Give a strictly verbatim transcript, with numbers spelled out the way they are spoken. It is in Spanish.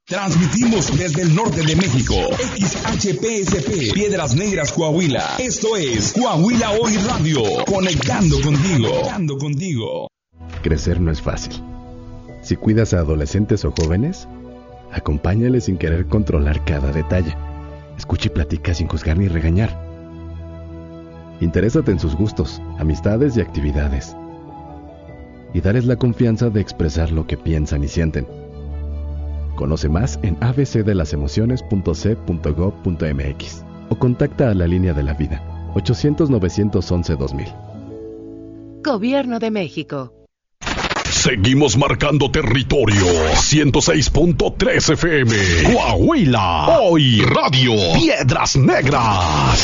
Transmitimos desde el norte de México, X H P S P, Piedras Negras, Coahuila. Esto es Coahuila Hoy Radio, conectando contigo. Conectando contigo. Crecer no es fácil. Si cuidas a adolescentes o jóvenes, acompáñales sin querer controlar cada detalle. Escucha y platica sin juzgar ni regañar. Interésate en sus gustos, amistades y actividades. Y dales la confianza de expresar lo que piensan y sienten. Conoce más en a b c de las emociones punto c punto gob punto m x o contacta a la línea de la vida ochocientos, novecientos once, dos mil. Gobierno de México. Seguimos marcando territorio. ciento seis punto tres F M. Coahuila. Hoy Radio. Piedras Negras.